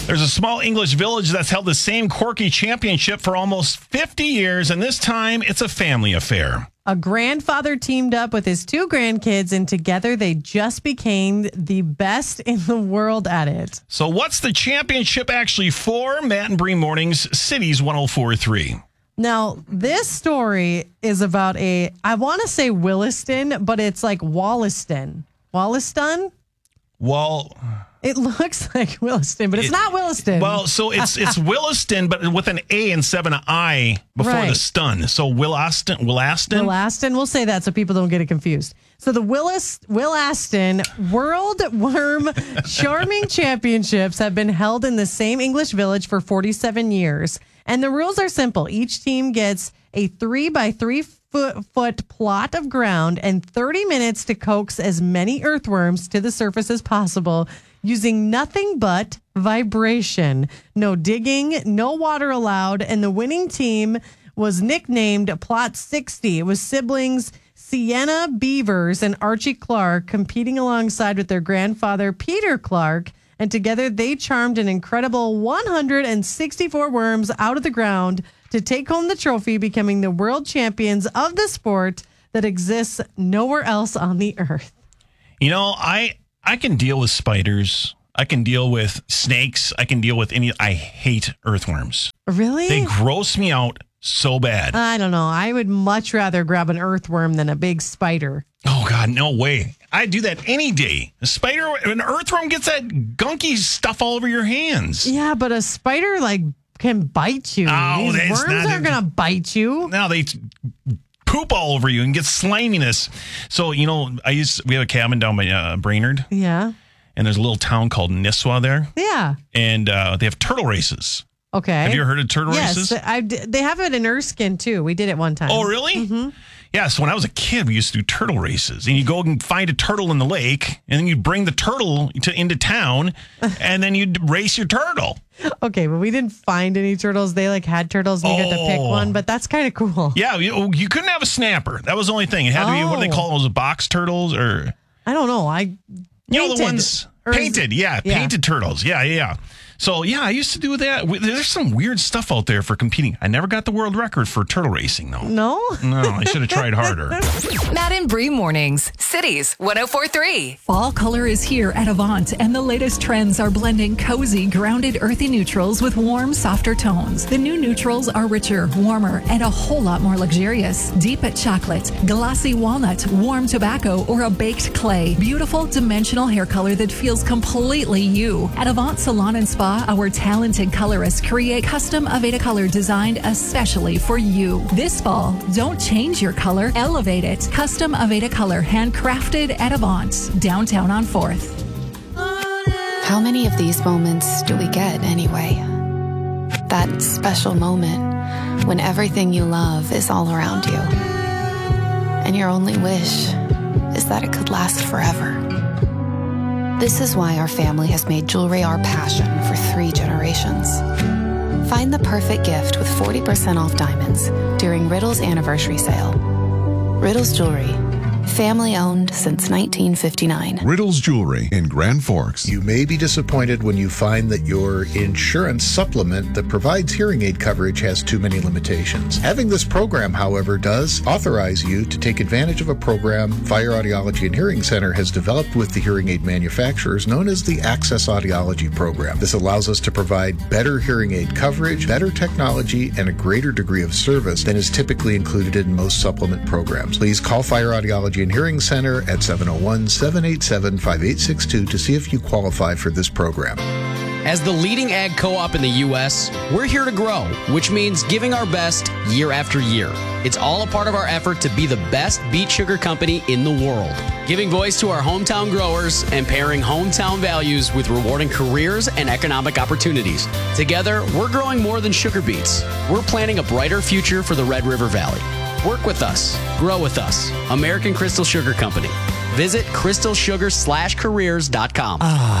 There's a small English village that's held the same quirky championship for almost 50 years, and this time it's a family affair. A grandfather teamed up with his 2 grandkids, and together they just became the best in the world at it. So what's the championship actually for? Matt and Bree Mornings, Cities 104.3. Now, this story is about I want to say Williston, but it's like Wollaston. Wollaston? Well, it looks like Williston, but it's not Williston. Well, so it's Williston, but with an A instead of an I before the stun. So Willaston. We'll say that so people don't get it confused. So the Willaston World Worm Charming Championships have been held in the same English village for 47 years. And the rules are simple. Each team gets a 3 by 3 foot plot of ground and 30 minutes to coax as many earthworms to the surface as possible using nothing but vibration. No digging, no water allowed, and the winning team was nicknamed Plot 60. It was siblings Sienna Beavers and Archie Clark competing alongside with their grandfather Peter Clark, and together they charmed an incredible 164 worms out of the ground to take home the trophy, becoming the world champions of the sport that exists nowhere else on the earth. You know, I can deal with spiders. I can deal with snakes. I can deal with I hate earthworms. Really? They gross me out so bad. I don't know. I would much rather grab an earthworm than a big spider. Oh, God, no way. I'd do that any day. An earthworm gets that gunky stuff all over your hands. Yeah, but a spider, can bite you. Oh, These worms aren't going to bite you. No, they poop all over you and get sliminess. So, you know, we have a cabin down by Brainerd. Yeah. And there's a little town called Nisswa there. Yeah. And they have turtle races. Okay. Have you ever heard of turtle races? Yes, they have it in Erskine, too. We did it one time. Oh, really? Mm-hmm. Yeah, so when I was a kid, we used to do turtle races. And you go and find a turtle in the lake, and then you bring the turtle into town, and then you'd race your turtle. Okay, but we didn't find any turtles. They had turtles, and you got to pick one, but that's kind of cool. Yeah, you couldn't have a snapper. That was the only thing. It had to be, what do they call those, box turtles? Or I don't know. The ones painted. Painted turtles. Yeah. So, yeah, I used to do that. There's some weird stuff out there for competing. I never got the world record for turtle racing, though. No? No, I should have tried harder. Matt and Bree Mornings, Cities 104.3. Fall color is here at Avant, and the latest trends are blending cozy, grounded, earthy neutrals with warm, softer tones. The new neutrals are richer, warmer, and a whole lot more luxurious. Deep chocolate, glossy walnut, warm tobacco, or a baked clay. Beautiful, dimensional hair color that feels completely you. At Avant Salon and Spa, our talented colorists create custom Aveda color designed especially for you. This fall, don't change your color, elevate it. Custom Aveda color, handcrafted at Avant, downtown on 4th. How many of these moments do we get anyway? That special moment when everything you love is all around you, and your only wish is that it could last forever. This is why our family has made jewelry our passion for 3 generations. Find the perfect gift with 40% off diamonds during Riddle's anniversary sale. Riddle's Jewelry, family owned since 1959. Riddle's Jewelry in Grand Forks. You may be disappointed when you find that your insurance supplement that provides hearing aid coverage has too many limitations. Having this program, however, does authorize you to take advantage of a program Fire Audiology and Hearing Center has developed with the hearing aid manufacturers known as the Access Audiology Program. This allows us to provide better hearing aid coverage, better technology, and a greater degree of service than is typically included in most supplement programs. Please call Fire Audiology and Hearing Center at 701-787-5862 to see if you qualify for this program. As the leading ag co-op in the U.S., we're here to grow, which means giving our best year after year. It's all a part of our effort to be the best beet sugar company in the world, giving voice to our hometown growers and pairing hometown values with rewarding careers and economic opportunities. Together, we're growing more than sugar beets. We're planning a brighter future for the Red River Valley. Work with us. Grow with us. American Crystal Sugar Company. Visit crystalsugar/careers.com.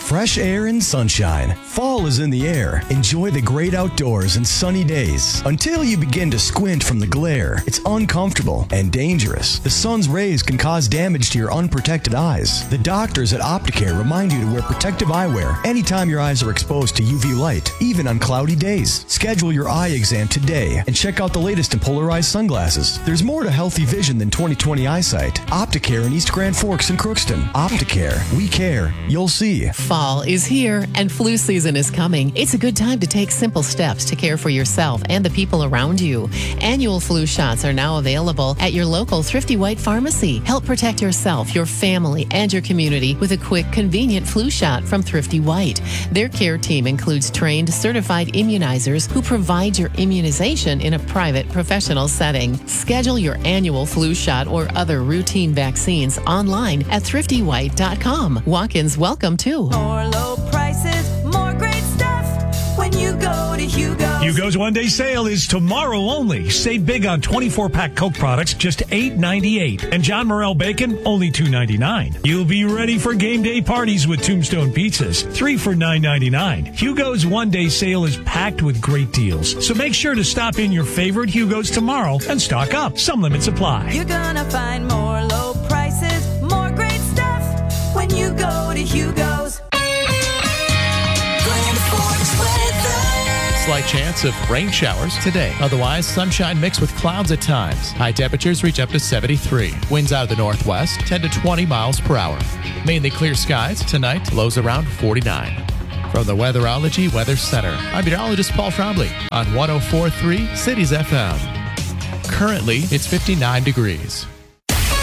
Fresh air and sunshine. Fall is in the air. Enjoy the great outdoors and sunny days. Until you begin to squint from the glare, it's uncomfortable and dangerous. The sun's rays can cause damage to your unprotected eyes. The doctors at Opticare remind you to wear protective eyewear anytime your eyes are exposed to UV light, even on cloudy days. Schedule your eye exam today and check out the latest in polarized sunglasses. There's more to healthy vision than 20/20 eyesight. Opticare in East Grand Forks and Crookston. Opticare. We care. You'll see. Fall is here and flu season is coming. It's a good time to take simple steps to care for yourself and the people around you. Annual flu shots are now available at your local Thrifty White pharmacy. Help protect yourself, your family, and your community with a quick, convenient flu shot from Thrifty White. Their care team includes trained, certified immunizers who provide your immunization in a private, professional setting. Schedule your annual flu shot or other routine vaccines online at thriftywhite.com. Walk-ins welcome too. More low prices, more great stuff when you go to Hugo's. Hugo's one-day sale is tomorrow only. Save big on 24-pack Coke products, just $8.98. And John Morrell bacon, only $2.99. You'll be ready for game day parties with Tombstone pizzas, 3 for $9.99. Hugo's one-day sale is packed with great deals. So make sure to stop in your favorite Hugo's tomorrow and stock up. Some limits apply. You're gonna find more low prices, more great stuff when you go to Hugo's. Slight chance of rain showers today. Otherwise, sunshine mixed with clouds at times. High temperatures reach up to 73. Winds out of the northwest, 10 to 20 miles per hour. Mainly clear skies tonight, lows around 49. From the Weatherology Weather Center, I'm meteorologist Paul Trombley on 104.3 Cities FM. Currently, it's 59 degrees.